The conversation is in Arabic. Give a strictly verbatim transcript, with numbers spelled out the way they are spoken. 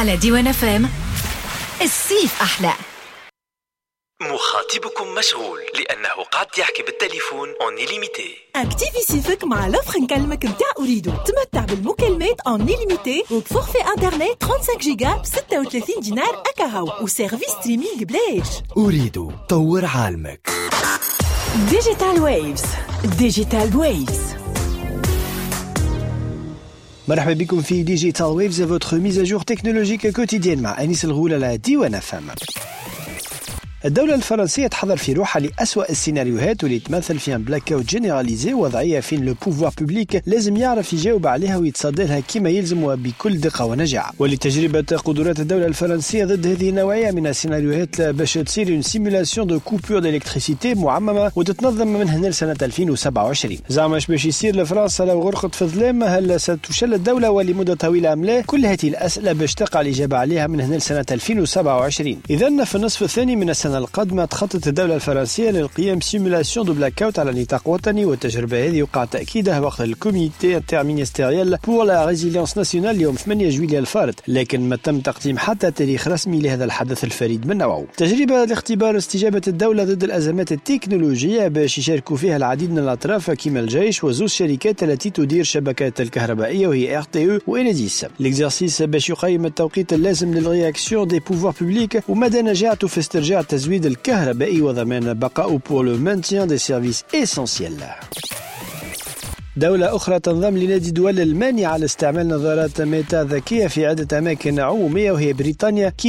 على ديوان اف ام. الصيف أحلى. مخاطبكم مشغول لأنه قاعد يحكي بالتليفون اون إليميتي. اكتيفي سيفك مع لوفر نكلمك متاع أريدو. تمتع بالمكالمات اون إليميتي وبفورفي انترنت خمسة وثلاثين جيجا ب ستة وثلاثين دينار أكاهو وسيرفيس ستريمينغ بلاش. أريدو طور عالمك. ديجيتال ويفز. ديجيتال ويفز. مرحبا بكم في ديجيتال ويفز، votre mise à jour technologique quotidienne مع أنيس الغول على ديوان اف ام. الدولة الفرنسية تحضر في روحها لأسوأ السيناريوهات واللي تمثل فيها بلاك اوت جينيراليزي، وضعية فين لو بوفوار بوبليك لازم يعرف يجاوب عليها ويتصدى لها كما يلزم وبكل دقة ونجاعة. ولتجربة قدرات الدولة الفرنسية ضد هذه النوعية من السيناريوهات باش تصير اون سيمولاسيون دو كوبور دالكتريسيتي معممة وتتنظم من هنا لسنة ألفين وسبعة وعشرين. زعما اش باش يصير لفرنسا لو غرقت في الظلام؟ هل ستشل الدولة ولمدة طويلة أم لا؟ كل هذه الأسئلة باش تقع الإجابة عليها من هنا لسنة ألفين وسبعة وعشرين. إذن في النصف الثاني من السنة القادمة تخطط الدولة الفرنسية للقيام بسيمولاسيون دو بلاك اوت على نطاق وطني، والتجربة هذه وقع تأكيدها وقت الكوميتي انترمينستيريال بور لا ريزيليونس ناسيونال يوم ثمانية جويلية الفارط، لكن ما تم تقديم حتى تاريخ رسمي لهذا الحدث الفريد من نوعه. تجربة لاختبار استجابة الدولة ضد الأزمات التكنولوجية باش يشاركوا فيها العديد من الأطراف كما الجيش وزوج شركات التي تدير شبكات الكهربائية وهي ار تي او وإنيديس. ليكزارسيس باش يقيم التوقيت اللازم للرياكسيون دي بوفوار بوبليك ومدى نجاعته في استرجاع التزويد الكهربائي وضمان بقاء pour le maintien des services essentiels. دولة أخرى تنضم لنادي الدول المانعة على استعمال نظارات ميتا ذكية في عدة أماكن عمومية وهي بريطانيا،